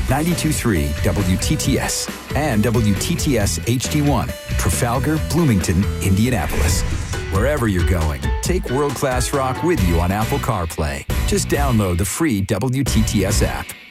92.3 WTTS and WTTS HD1, Trafalgar, Bloomington, Indianapolis. Wherever you're going, take world-class rock with you on Apple CarPlay. Just download the free WTTS app.